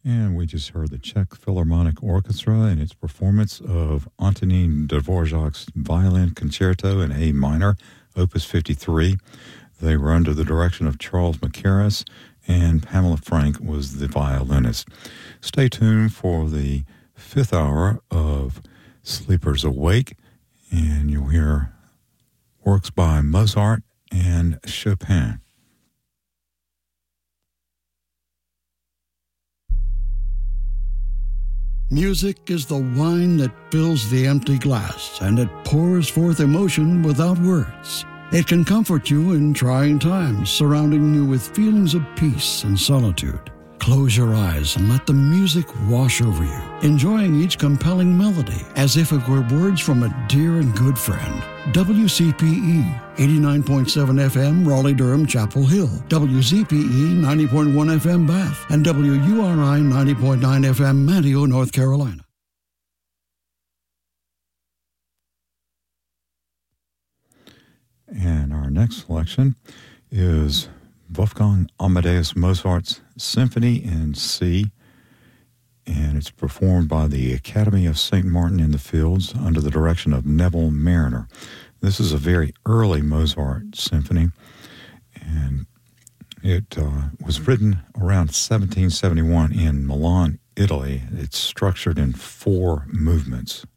And we just heard the Czech Philharmonic Orchestra and its performance of Antonín Dvořák's Violin Concerto in A minor, Opus 53. They were under the direction of Charles Mackerras, and Pamela Frank was the violinist. Stay tuned for the fifth hour of Sleepers Awake, and you'll hear works by Mozart and Chopin. Music is the wine that fills the empty glass, and it pours forth emotion without words. It can comfort you in trying times, surrounding you with feelings of peace and solitude. Close your eyes and let the music wash over you, enjoying each compelling melody as if it were words from a dear and good friend. WCPE 89.7 FM, Raleigh-Durham, Chapel Hill. WZPE 90.1 FM, Bath. And WURI 90.9 FM, Manteo, North Carolina. And our next selection is Wolfgang Amadeus Mozart's Symphony in C, and it's performed by the Academy of St. Martin in the Fields under the direction of Neville Marriner. This is a very early Mozart symphony, and it was written around 1771 in Milan, Italy. It's structured in 4 movements.